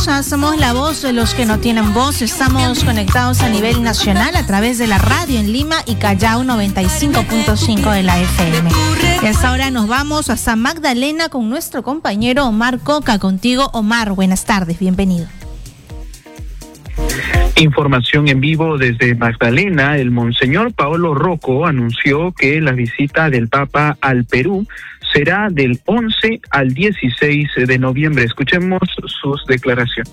exitosa, somos la voz de los que no tienen voz. Estamos conectados a nivel nacional a través de la radio en Lima y Callao 95.5 de la FM. Y hasta ahora nos vamos a San Magdalena con nuestro compañero Omar Coca. Contigo, Omar, buenas tardes, bienvenido. Información en vivo desde Magdalena. El monseñor Paolo Rocco anunció que la visita del Papa al Perú será del 11 al 16 de noviembre. Escuchemos sus declaraciones.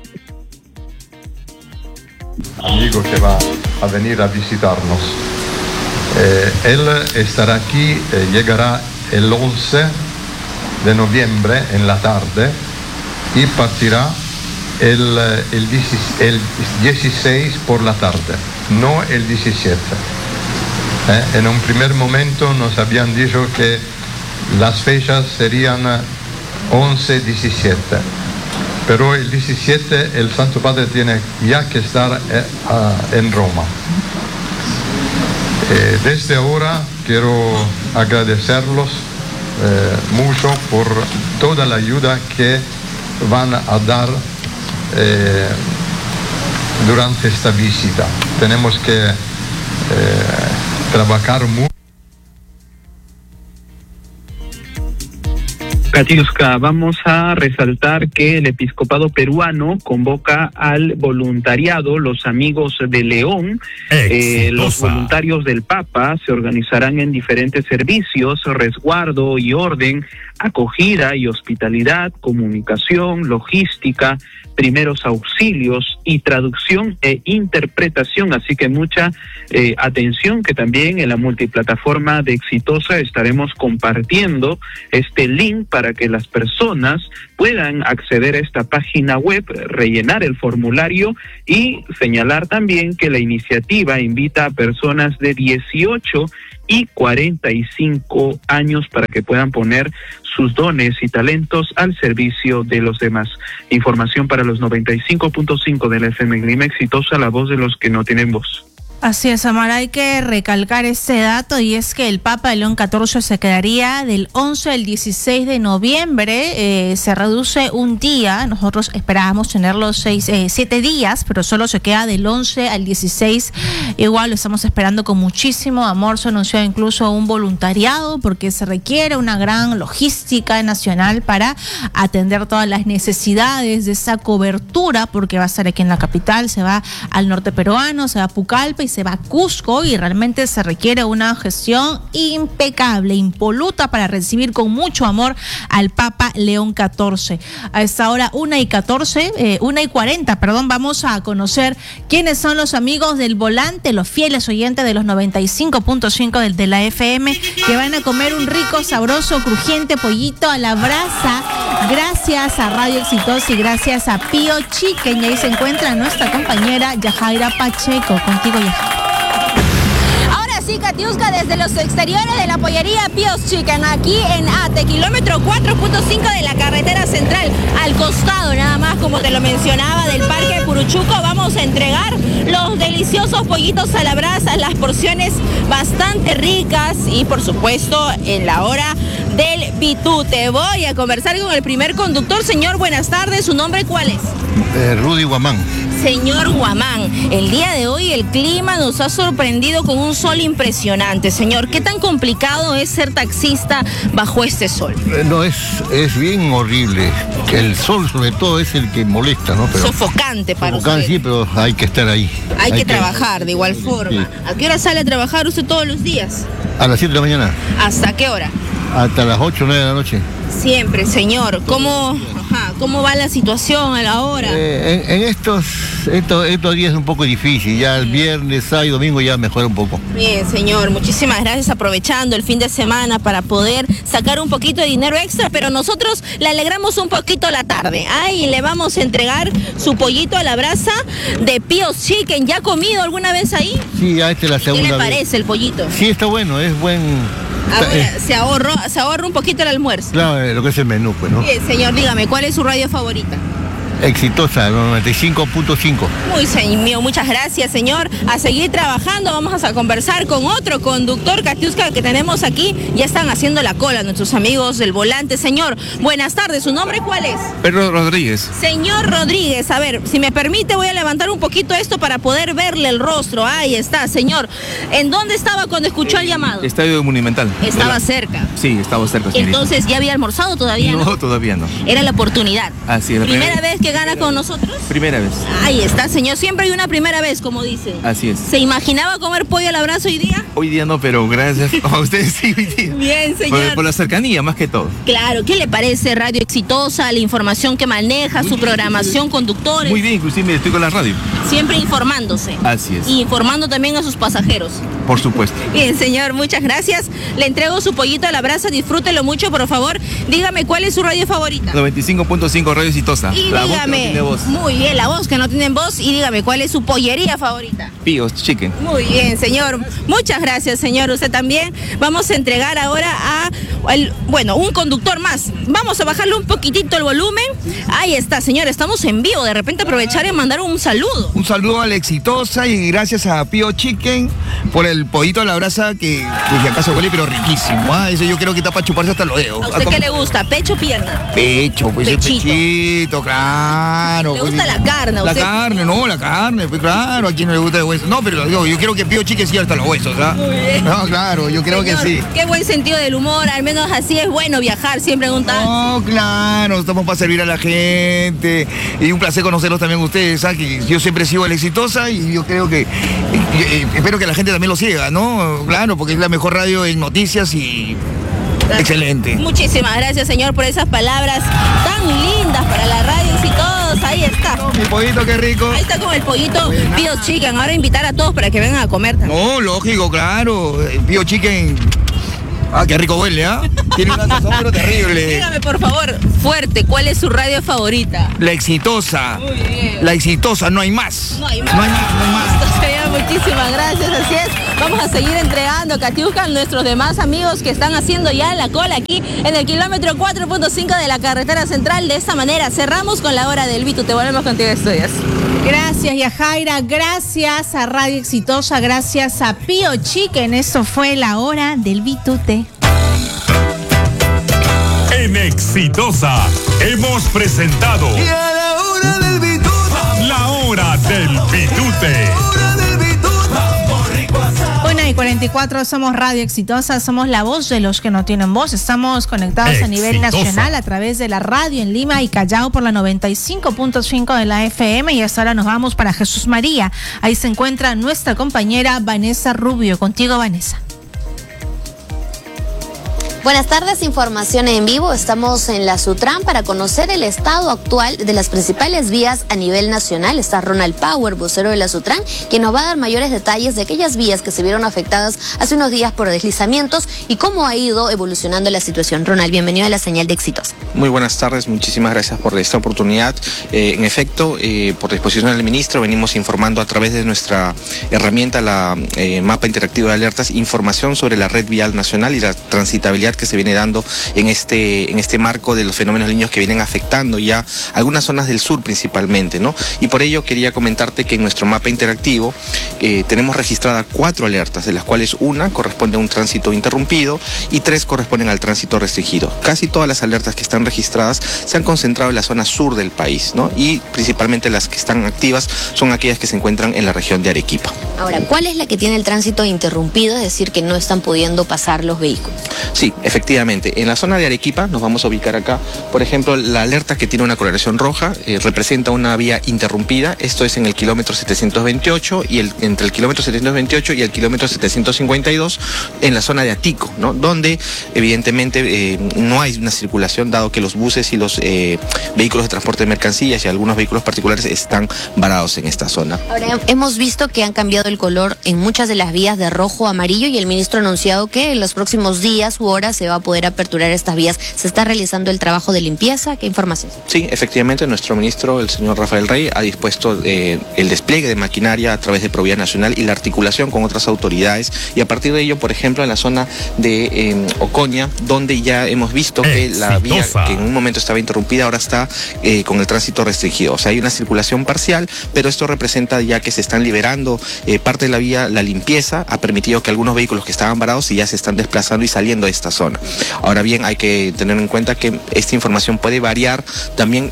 Amigo que va a venir a visitarnos. Él estará aquí, llegará el 11 de noviembre en la tarde y partirá el 16 por la tarde, no el 17. En un primer momento nos habían dicho que las fechas serían 11-17, pero el 17 el Santo Padre tiene ya que estar en Roma. Desde ahora quiero agradecerlos mucho por toda la ayuda que van a dar durante esta visita. Tenemos que trabajar mucho. Katiuska, vamos a resaltar que el episcopado peruano convoca al voluntariado, los amigos de León. Los voluntarios del Papa se organizarán en diferentes servicios: resguardo y orden, acogida y hospitalidad, comunicación, logística, primeros auxilios y traducción e interpretación. Así que mucha atención, que también en la multiplataforma de Exitosa estaremos compartiendo este link para que las personas puedan acceder a esta página web, rellenar el formulario y señalar también que la iniciativa invita a personas de 18 y 45 años para que puedan poner sus dones y talentos al servicio de los demás. Información para los 95.5 de la FM en Lima. Exitosa, la voz de los que no tienen voz. Así es, Amar, hay que recalcar este dato, y es que el Papa León XIV se quedaría del 11 al 16 de noviembre, se reduce un día. Nosotros esperábamos tenerlo 7 días, pero solo se queda del 11 al 16, igual lo estamos esperando con muchísimo amor. Se anunció incluso un voluntariado porque se requiere una gran logística nacional para atender todas las necesidades de esa cobertura, porque va a estar aquí en la capital, se va al norte peruano, se va a Pucallpa y se va a Cusco, y realmente se requiere una gestión impecable, impoluta, para recibir con mucho amor al Papa León XIV. A esta hora, 1:40, vamos a conocer quiénes son los amigos del volante, los fieles oyentes de los 95.5 de la FM, que van a comer un rico, sabroso, crujiente pollito a la brasa, gracias a Radio Exitosa y gracias a Pío Chicken. Y ahí se encuentra nuestra compañera Yajaira Pacheco. Contigo, Yajaira. Ahora sí, Katiuska, desde los exteriores de la pollería Pio's Chicken, aquí en Ate, kilómetro 4.5 de la carretera central, al costado nada más, como te lo mencionaba, del Parque Puruchuco, vamos a entregar los deliciosos pollitos a la brasa, las porciones bastante ricas y por supuesto en la hora del pitute. Voy a conversar con el primer conductor. Señor, buenas tardes, ¿su nombre cuál es? Rudy Guamán. Señor Guamán, el día de hoy el clima nos ha sorprendido con un sol impresionante. Señor, ¿qué tan complicado es ser taxista bajo este sol? No, es bien horrible. El sol sobre todo es el que molesta, ¿no? Pero, sofocante para usted. Sí, pero hay que estar ahí. Hay que trabajar de igual forma. Sí. ¿A qué hora sale a trabajar usted todos los días? A las 7 de la mañana. ¿Hasta qué hora? Hasta las 8 o 9 de la noche. Siempre, señor. ¿Cómo va la situación a la hora? En estos días es un poco difícil. Ya el viernes, sábado y domingo ya mejora un poco. Bien, señor. Muchísimas gracias. Aprovechando el fin de semana para poder sacar un poquito de dinero extra, pero nosotros le alegramos un poquito la tarde. Y le vamos a entregar su pollito a la brasa de Pio's Chicken. ¿Ya ha comido alguna vez ahí? Sí, ya esta es la segunda vez. ¿Qué le parece el pollito? Sí, está bueno, es buen... Se ahorra un poquito el almuerzo. Claro, lo que es el menú, pues, ¿no? Bien, señor, dígame, ¿cuál es su radio favorita? Exitosa, 95.5. Muy mío, muchas gracias, señor. A seguir trabajando, vamos a conversar con otro conductor, Katiuska, que tenemos aquí. Ya están haciendo la cola nuestros amigos del volante. Señor, buenas tardes, ¿su nombre cuál es? Pedro Rodríguez. Señor Rodríguez, a ver, si me permite voy a levantar un poquito esto para poder verle el rostro. Ahí está, señor. ¿En dónde estaba cuando escuchó el llamado? Estadio Monumental. Estaba cerca. Sí, estaba cerca, señorita. Entonces, ¿ya había almorzado todavía? No, todavía no. Era la oportunidad. Así es. ¿Primera vez que gana con nosotros? Primera vez. Ahí está, señor. Siempre hay una primera vez, como dice. Así es. ¿Se imaginaba comer pollo al abrazo hoy día? Hoy día no, pero gracias a ustedes sí hoy día. Bien, señor. Por la cercanía, más que todo. Claro. ¿Qué le parece Radio Exitosa, la información que maneja, su programación, conductores? Muy bien, inclusive estoy con la radio. Siempre informándose. Así es. Y informando también a sus pasajeros. Por supuesto. Bien, señor, muchas gracias. Le entrego su pollito a la brasa, disfrútelo mucho, por favor. Dígame, ¿cuál es su radio favorita? 95.5 Radio Exitosa. Y la dígame, voz que no tiene voz. muy bien, la voz que no tiene voz. Y dígame, ¿cuál es su pollería favorita? Píos Chicken. Muy bien, señor. Muchas gracias, señor. Usted también. Vamos a entregar ahora a, un conductor más. Vamos a bajarle un poquitito el volumen. Ahí está, señor. Estamos en vivo. De repente aprovechar y mandar un saludo. Un saludo a la Exitosa y gracias a Pío Chicken por el pollito a la brasa que si acaso huele pero riquísimo. Eso yo creo que está para chuparse hasta los dedos. ¿A usted qué le gusta? ¿Pecho o pierna? Pecho, pues Pechito. el pechito, claro. ¿Le pues, gusta la carne? La usted? carne, no, la carne, pues claro, a quien no le gusta el hueso. No, pero yo creo que Pío Chicken sí hasta los huesos, ¿ah? Muy bien. No, claro, yo creo Señor, que sí. Qué buen sentido del humor, al menos así es bueno viajar siempre en un taxi. No, claro, estamos para servir a la gente. Y un placer conocerlos también ustedes, ¿sabes? Que yo siempre sigo a la Exitosa y yo creo que espero que la gente también lo siga, ¿no? Claro, porque es la mejor radio en noticias y excelente. Muchísimas gracias, señor, por esas palabras tan lindas para la radio Exitosa. Ahí está. Mi pollito, qué rico. Ahí está con el pollito Pío Chicken. Ahora invitar a todos para que vengan a comer también. No, lógico, claro. Pío Chicken. Ah, qué rico huele, ¿ah? Tiene un sazón pero terrible. Dígame, por favor, fuerte, ¿cuál es su radio favorita? La Exitosa. Muy bien. La Exitosa, no hay más. No hay más. No hay más, no hay más. Listo, señor, muchísimas gracias, así es. Vamos a seguir entregando, Katiuska, a nuestros demás amigos que están haciendo ya la cola aquí en el kilómetro 4.5 de la carretera central. De esta manera cerramos con la hora del Vitu. Te volvemos contigo, estudios. Gracias, Yajaira. Gracias a Radio Exitosa. Gracias a Pío Chicken. Eso fue la hora del Vitute. En Exitosa hemos presentado Y a la hora del Vitute. La Hora del Vitute. 1:44, somos Radio Exitosa, somos la voz de los que no tienen voz. Estamos conectados a nivel nacional a través de la radio en Lima y Callao por la 95.5 de la FM. Y hasta ahora nos vamos para Jesús María. Ahí se encuentra nuestra compañera Vanessa Rubio. Contigo, Vanessa. Buenas tardes, información en vivo. Estamos en la Sutran para conocer el estado actual de las principales vías a nivel nacional. Está Ronald Power, vocero de la Sutran, quien nos va a dar mayores detalles de aquellas vías que se vieron afectadas hace unos días por deslizamientos y cómo ha ido evolucionando la situación. Ronald, bienvenido a la señal de Exitosa. Muy buenas tardes, muchísimas gracias por esta oportunidad. En efecto, por disposición del ministro, venimos informando a través de nuestra herramienta, la mapa interactivo de alertas, información sobre la red vial nacional y la transitabilidad que se viene dando en este marco de los fenómenos niños que vienen afectando ya algunas zonas del sur principalmente, ¿no? Y por ello quería comentarte que en nuestro mapa interactivo tenemos registradas 4 alertas, de las cuales una corresponde a un tránsito interrumpido y 3 corresponden al tránsito restringido. Casi todas las alertas que están registradas se han concentrado en la zona sur del país, ¿no? Y principalmente las que están activas son aquellas que se encuentran en la región de Arequipa. Ahora, ¿cuál es la que tiene el tránsito interrumpido, es decir, que no están pudiendo pasar los vehículos? Sí, efectivamente. En la zona de Arequipa, nos vamos a ubicar acá, por ejemplo, la alerta que tiene una coloración roja representa una vía interrumpida. Esto es en el kilómetro 728 y entre el kilómetro 728 y el kilómetro 752 en la zona de Atico, ¿no? Donde evidentemente no hay una circulación, dado que los buses y los vehículos de transporte de mercancías y algunos vehículos particulares están varados en esta zona. Ahora, hemos visto que han cambiado el color en muchas de las vías de rojo a amarillo y el ministro ha anunciado que en los próximos días u horas se va a poder aperturar estas vías. ¿Se está realizando el trabajo de limpieza? ¿Qué información? Sí, efectivamente, nuestro ministro, el señor Rafael Rey, ha dispuesto el despliegue de maquinaria a través de Provía Nacional y la articulación con otras autoridades, y a partir de ello, por ejemplo, en la zona de Ocoña, donde ya hemos visto que la vía que en un momento estaba interrumpida ahora está con el tránsito restringido. O sea, hay una circulación parcial, pero esto representa ya que se están liberando parte de la vía. La limpieza ha permitido que algunos vehículos que estaban varados y ya se están desplazando y saliendo de esta zona. Ahora bien, hay que tener en cuenta que esta información puede variar también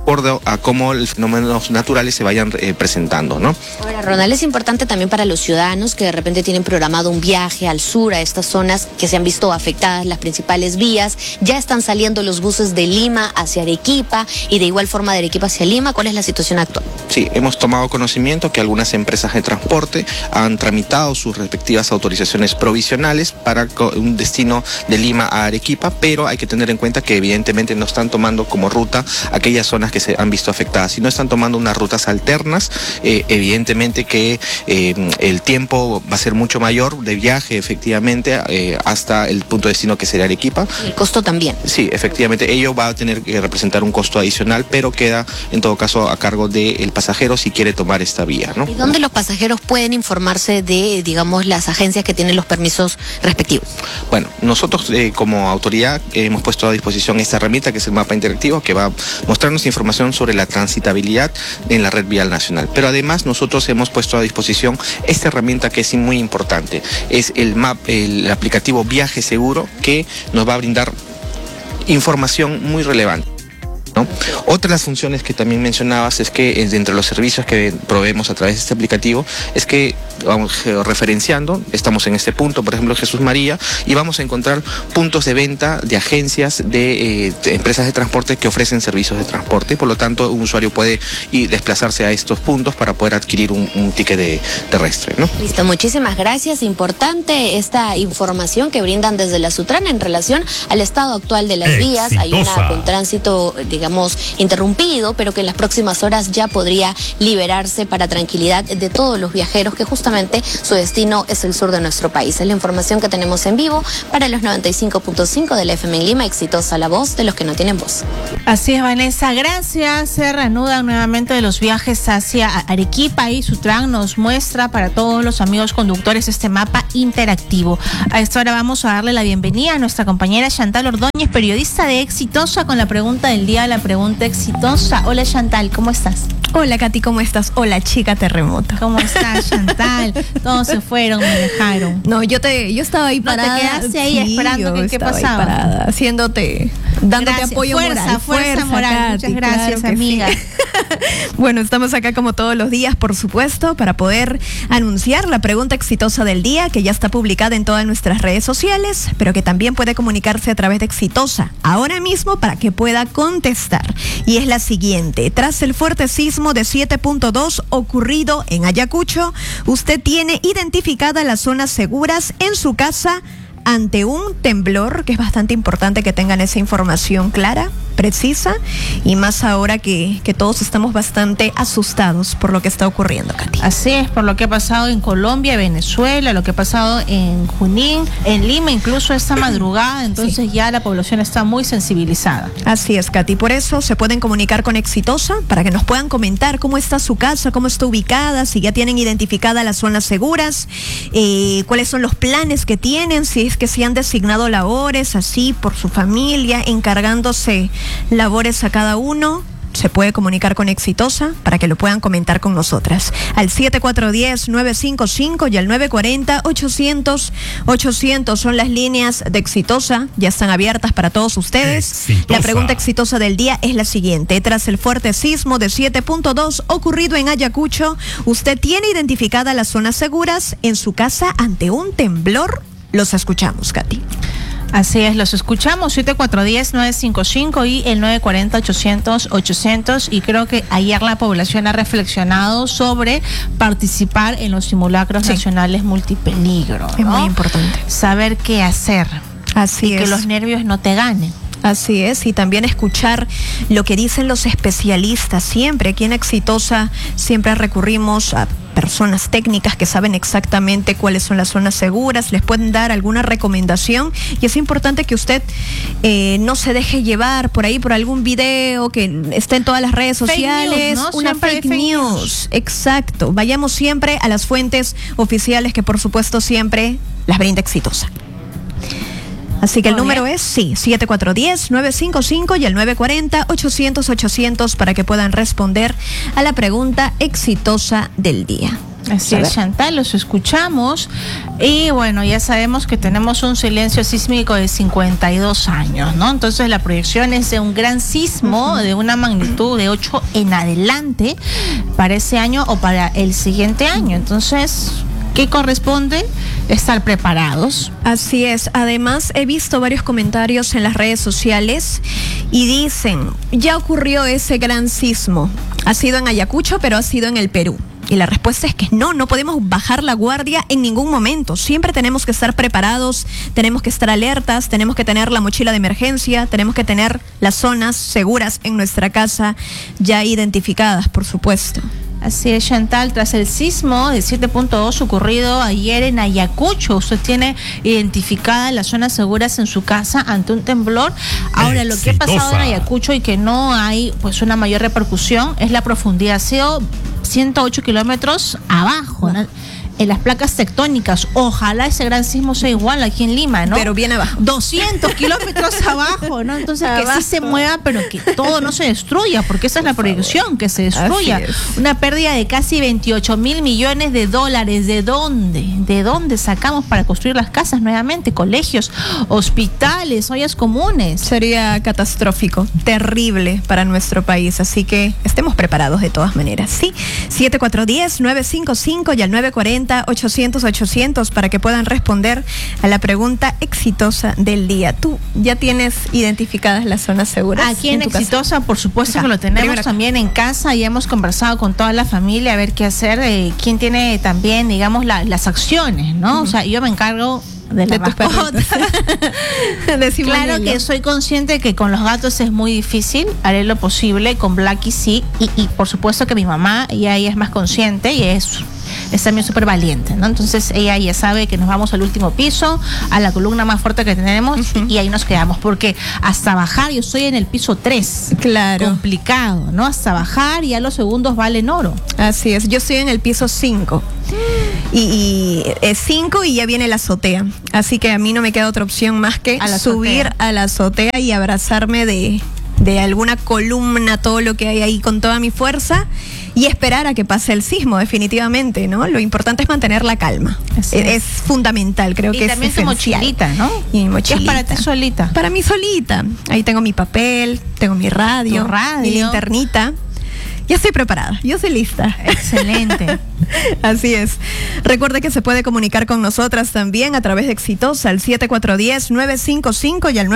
a cómo los fenómenos naturales se vayan presentando, ¿no? Ahora, Ronald, es importante también para los ciudadanos que de repente tienen programado un viaje al sur, a estas zonas que se han visto afectadas las principales vías. Ya están saliendo los buses de Lima hacia Arequipa y de igual forma de Arequipa hacia Lima. ¿Cuál es la situación actual? Sí, hemos tomado conocimiento que algunas empresas de transporte han tramitado sus respectivas autorizaciones provisionales para un destino de Lima a Arequipa, pero hay que tener en cuenta que evidentemente no están tomando como ruta aquellas zonas que se han visto afectadas, si no están tomando unas rutas alternas. Evidentemente que el tiempo va a ser mucho mayor de viaje, efectivamente, hasta el punto de destino que sería Arequipa. ¿El costo también? Sí, efectivamente, ello va a tener que representar un costo adicional, pero queda en todo caso a cargo del pasajero si quiere tomar esta vía, ¿no? ¿Y dónde los pasajeros pueden informarse de, digamos, las agencias que tienen los permisos respectivos? Bueno, nosotros como autoridad hemos puesto a disposición esta herramienta que es el mapa interactivo, que va a mostrarnos información sobre la transitabilidad en la red vial nacional. Pero además nosotros hemos puesto a disposición esta herramienta que es muy importante, es el aplicativo Viaje Seguro, que nos va a brindar información muy relevante, ¿no? Otra de las funciones que también mencionabas es que entre los servicios que proveemos a través de este aplicativo es que vamos referenciando, estamos en este punto, por ejemplo Jesús María, y vamos a encontrar puntos de venta de agencias de empresas de transporte que ofrecen servicios de transporte, por lo tanto un usuario puede desplazarse a estos puntos para poder adquirir un ticket terrestre, ¿no? Listo, muchísimas gracias. Importante esta información que brindan desde la Sutran en relación al estado actual de las vías. Hay una con tránsito, digamos, interrumpido, pero que en las próximas horas ya podría liberarse para tranquilidad de todos los viajeros que justamente su destino es el sur de nuestro país. Es la información que tenemos en vivo para los 95.5 de la FM en Lima. Exitosa la voz de los que no tienen voz. Así es, Vanessa, gracias. Se reanudan nuevamente de los viajes hacia Arequipa y Sutran nos muestra para todos los amigos conductores este mapa interactivo. A esta hora vamos a darle la bienvenida a nuestra compañera Chantal Ordóñez, periodista de Exitosa, con la pregunta del día, la pregunta exitosa. Hola Chantal, ¿cómo estás? Hola Katy, ¿cómo estás? Hola chica terremoto. ¿Cómo estás, Chantal? Todos se fueron, me dejaron. No, yo estaba ahí parada. ¿Te quedaste ahí esperando que qué pasaba? Ahí parada, dándote gracias, apoyo fuerza moral. Katy, muchas gracias, claro amiga. Sí. Bueno, estamos acá como todos los días, por supuesto, para poder anunciar la pregunta exitosa del día, que ya está publicada en todas nuestras redes sociales, pero que también puede comunicarse a través de Exitosa ahora mismo para que pueda contestar. Y es la siguiente: tras el fuerte sismo de 7.2 ocurrido en Ayacucho, usted tiene identificada las zonas seguras en su casa ante un temblor, que es bastante importante que tengan esa información clara, precisa, y más ahora que todos estamos bastante asustados por lo que está ocurriendo, Katy. Así es, por lo que ha pasado en Colombia, Venezuela, lo que ha pasado en Junín, en Lima, incluso esta madrugada, entonces sí, ya la población está muy sensibilizada. Así es, Katy, por eso se pueden comunicar con Exitosa para que nos puedan comentar cómo está su casa, cómo está ubicada, si ya tienen identificadas las zonas seguras, cuáles son los planes que tienen, si es que se han designado labores así por su familia, encargándose labores a cada uno. Se puede comunicar con Exitosa para que lo puedan comentar con nosotras. Al 7410-955 y al 940-800 son las líneas de Exitosa. Ya están abiertas para todos ustedes. Exitosa. La pregunta exitosa del día es la siguiente: tras el fuerte sismo de 7.2 ocurrido en Ayacucho, ¿usted tiene identificadas las zonas seguras en su casa ante un temblor? Los escuchamos, Katy. Así es, los escuchamos, 7410-955 y el 940-800, y creo que ayer la población ha reflexionado sobre participar en los simulacros nacionales multipeligro, ¿no? Es muy importante. Saber qué hacer. Así es. Que los nervios no te ganen. Así es, y también escuchar lo que dicen los especialistas. Siempre aquí en Exitosa siempre recurrimos a personas técnicas que saben exactamente cuáles son las zonas seguras, les pueden dar alguna recomendación, y es importante que usted no se deje llevar por ahí por algún video que esté en todas las redes sociales, news, ¿no? Una fake news. Exacto, vayamos siempre a las fuentes oficiales que por supuesto siempre las brinda Exitosa. Así que el número es, 7410-955 y el 940-800-800 para que puedan responder a la pregunta exitosa del día. Así es, Chantal, los escuchamos. Y bueno, ya sabemos que tenemos un silencio sísmico de 52 años, ¿no? Entonces la proyección es de un gran sismo de una magnitud de 8 en adelante para ese año o para el siguiente año. Entonces, ¿qué corresponde? Estar preparados. Así es. Además, he visto varios comentarios en las redes sociales y dicen, ya ocurrió ese gran sismo. Ha sido en Ayacucho, pero ha sido en el Perú. Y la respuesta es que no podemos bajar la guardia en ningún momento. Siempre tenemos que estar preparados, tenemos que estar alertas, tenemos que tener la mochila de emergencia, tenemos que tener las zonas seguras en nuestra casa ya identificadas, por supuesto. Así es, Chantal, tras el sismo de 7.2 ocurrido ayer en Ayacucho, usted tiene identificadas las zonas seguras en su casa ante un temblor. Ahora, lo que ha pasado en Ayacucho y que no hay pues una mayor repercusión es la profundidad. Ha sido 108 kilómetros abajo, ¿no? En las placas tectónicas. Ojalá ese gran sismo sea igual aquí en Lima, ¿no? Pero bien abajo. 200 kilómetros abajo, ¿no? Entonces abajo. Que sí se mueva, pero que todo no se destruya, porque esa es la proyección, que se destruya. Una pérdida de casi 28 mil millones de dólares. ¿De dónde? ¿De dónde sacamos para construir las casas nuevamente? Colegios, hospitales, ollas comunes. Sería catastrófico, terrible para nuestro país, así que estemos preparados de todas maneras. Sí, 7410-955 y al 940-800-800 para que puedan responder a la pregunta exitosa del día. ¿Tú ya tienes identificadas las zonas seguras? Aquí en Exitosa, casa? Por supuesto que lo tenemos también en casa y hemos conversado con toda la familia a ver qué hacer. Quién tiene también, digamos, las acciones, ¿no? O sea, yo me encargo de la mascota. Claro que soy consciente que con los gatos es muy difícil, haré lo posible, con Blackie sí, y por supuesto que mi mamá ella es más consciente y es también súper valiente, ¿no? Entonces ella ya sabe que nos vamos al último piso, a la columna más fuerte que tenemos, y ahí nos quedamos, porque hasta bajar, yo estoy en el piso 3. Claro. Complicado, ¿no? Hasta bajar y ya los segundos valen oro. Así es, yo estoy en el piso 5. Y es 5 y ya viene la azotea. Así que a mí no me queda otra opción más que subir a la azotea y abrazarme de alguna columna, todo lo que hay ahí con toda mi fuerza y esperar a que pase el sismo, definitivamente, ¿no? Lo importante es mantener la calma. Es fundamental, creo que es esencial. Y también tu mochilita, ¿no? Y mi mochilita. ¿Qué es para ti solita? Para mí solita. Ahí tengo mi papel, tengo mi radio, mi linternita. Ya estoy preparada, yo soy lista. Excelente. Así es. Recuerde que se puede comunicar con nosotras también a través de Exitosa al 7410-955 y al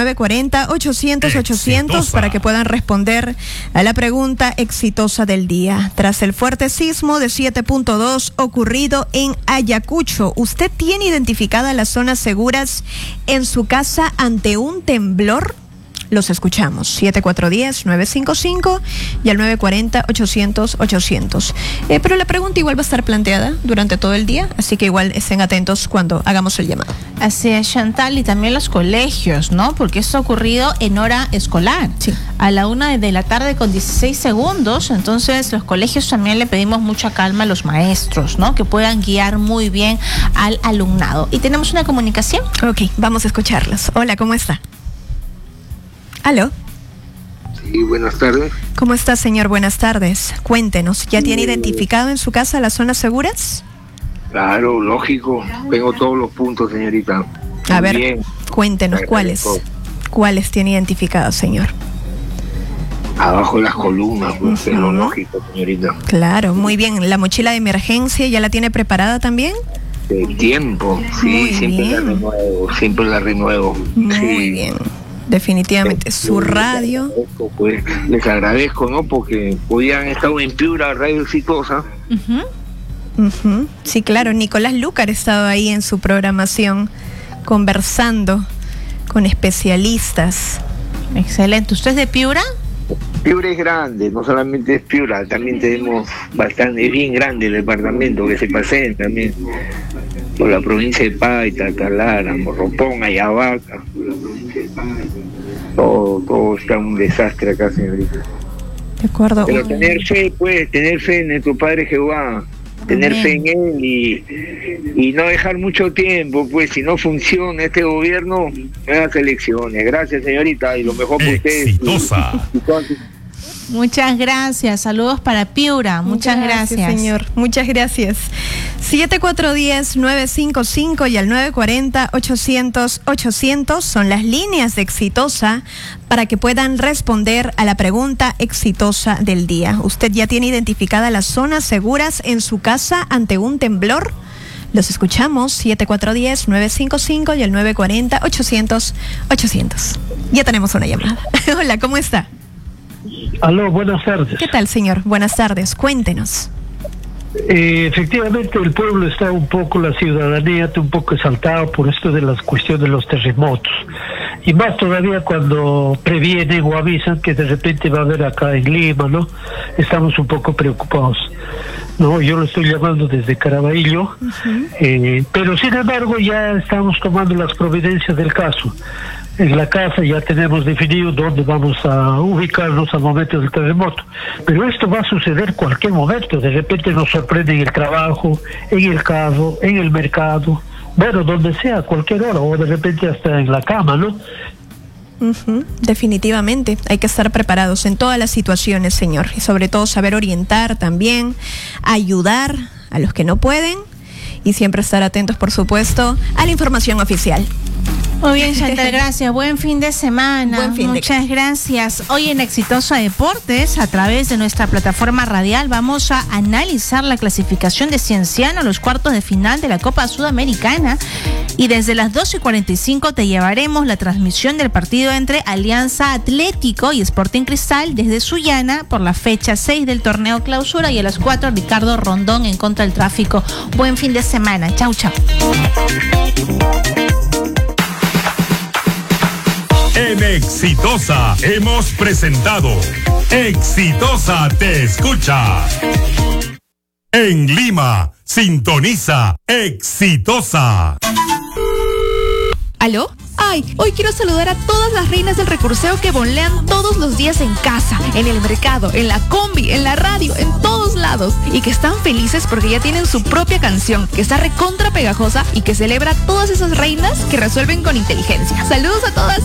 940-800-800 para que puedan responder a la pregunta exitosa del día. Tras el fuerte sismo de 7.2 ocurrido en Ayacucho, ¿usted tiene identificadas las zonas seguras en su casa ante un temblor? Los escuchamos, 7410-955 y al 940-800-800. Pero la pregunta igual va a estar planteada durante todo el día, así que igual estén atentos cuando hagamos el llamado. Así es, Chantal, y también los colegios, ¿no? Porque esto ha ocurrido en hora escolar, a la 1 de la tarde con 16 segundos, entonces los colegios también le pedimos mucha calma a los maestros, ¿no? Que puedan guiar muy bien al alumnado. ¿Y tenemos una comunicación? Ok, vamos a escucharlos. Hola, ¿cómo está? ¿Aló? Sí, buenas tardes. ¿Cómo está, señor? Buenas tardes. Cuéntenos, ¿ya tiene identificado en su casa las zonas seguras? Claro, lógico. Tengo todos los puntos, señorita. A ver, cuéntenos, ¿cuáles tiene identificados, señor? Abajo de las columnas, pues es lo lógico, señorita. Claro, muy bien. ¿La mochila de emergencia ya la tiene preparada también? De tiempo, sí, siempre la renuevo. Muy bien. Definitivamente, su radio. Les agradezco, ¿no? Porque podían estar en Piura, Radio Exitosa. Sí, claro, Nicolás Lucar estaba ahí en su programación conversando con especialistas. Excelente. ¿Usted es de Piura? Piura es grande, no solamente es Piura, también tenemos bastante, es bien grande el departamento, que se paseen también por la provincia de Paita, Talara, Morropón, Ayabaca. Todo está un desastre acá, señorita. De acuerdo. Pero tener fe, pues, tener fe en nuestro Padre Jehová, tener fe en Él y no dejar mucho tiempo, pues, si no funciona este gobierno, nuevas elecciones. Gracias, señorita, y lo mejor para ustedes. Exitosa. Muchas gracias. Saludos para Piura. Muchas gracias. Señor. Muchas gracias. 7410-955 y al 940-800-800 son las líneas de Exitosa para que puedan responder a la pregunta exitosa del día. ¿Usted ya tiene identificada las zonas seguras en su casa ante un temblor? Los escuchamos, 7410-955 y al 940-800-800. Ya tenemos una llamada. Hola, ¿cómo está? Aló, buenas tardes. ¿Qué tal, señor? Buenas tardes, cuéntenos. Efectivamente, el pueblo está un poco, la ciudadanía está un poco exaltada por esto de las cuestiones de los terremotos. Y más todavía cuando previenen o avisan que de repente va a haber acá en Lima, ¿no? Estamos un poco preocupados. No, yo lo estoy llamando desde Caraballo, pero sin embargo ya estamos tomando las providencias del caso. En la casa ya tenemos definido dónde vamos a ubicarnos al momento del terremoto. Pero esto va a suceder cualquier momento. De repente nos sorprende en el trabajo, en el carro, en el mercado. Bueno, donde sea, a cualquier hora. O de repente hasta en la cama, ¿no? Definitivamente. Hay que estar preparados en todas las situaciones, señor. Y sobre todo saber orientar también, ayudar a los que no pueden. Y siempre estar atentos, por supuesto, a la información oficial. Muy bien, Chantal, gracias. Buen fin de semana. Muchas gracias. Hoy en Exitosa Deportes, a través de nuestra plataforma radial, vamos a analizar la clasificación de Cienciano a los cuartos de final de la Copa Sudamericana. Y desde las 12:45 te llevaremos la transmisión del partido entre Alianza Atlético y Sporting Cristal desde Sullana por la fecha 6 del torneo Clausura, y a las 4 Ricardo Rondón en Contra del Tráfico. Buen fin de semana. Chau, chau. En Exitosa hemos presentado Exitosa te escucha. En Lima, sintoniza Exitosa. ¿Aló? Ay, hoy quiero saludar a todas las reinas del recurseo que bonlean todos los días en casa, en el mercado, en la combi, en la radio, en todos lados, y que están felices porque ya tienen su propia canción, que está recontra pegajosa y que celebra todas esas reinas que resuelven con inteligencia. Saludos a todas.